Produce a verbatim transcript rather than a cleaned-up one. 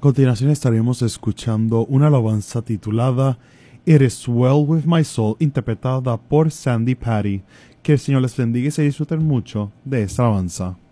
continuación estaremos escuchando una alabanza titulada It is Well With My Soul, interpretada por Sandy Patty. Que el Señor les bendiga y se disfruten mucho de esta alabanza.